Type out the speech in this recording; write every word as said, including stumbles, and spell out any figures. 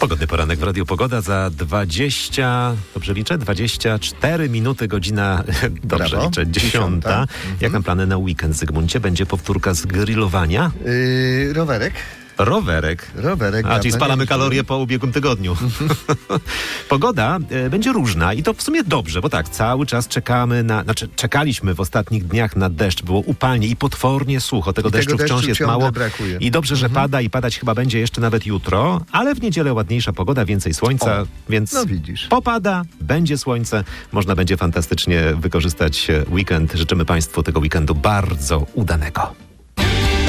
Pogodny poranek w Radiu Pogoda za dwadzieścia, dobrze liczę? dwadzieścia cztery minuty, godzina, dobrze Brawo. liczę, dziesiąta. Mhm. Jak nam plany na weekend, Zygmuncie? Będzie powtórka z grillowania? Yy, rowerek. Rowerek. Rowerek. A, czyli dawno spalamy nie kalorie po ubiegłym tygodniu. Pogoda e, będzie różna i to w sumie dobrze, bo tak, cały czas czekamy na, znaczy czekaliśmy w ostatnich dniach na deszcz, było upalnie i potwornie sucho, tego I deszczu tego wciąż deszczu jest ciągle mało brakuje. i dobrze, że pada i padać chyba będzie jeszcze nawet jutro, ale w niedzielę ładniejsza pogoda, więcej słońca, O, więc no widzisz. popada, będzie słońce, można będzie fantastycznie wykorzystać weekend. Życzymy Państwu tego weekendu bardzo udanego.